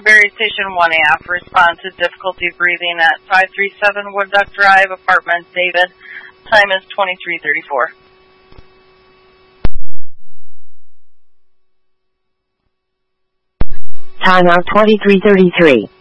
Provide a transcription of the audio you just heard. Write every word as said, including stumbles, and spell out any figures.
Berry Station one A F. Respond to difficulty breathing at five three seven Wood Duck Drive, apartment David. Time is twenty-three thirty-four. Time out twenty-three thirty-three.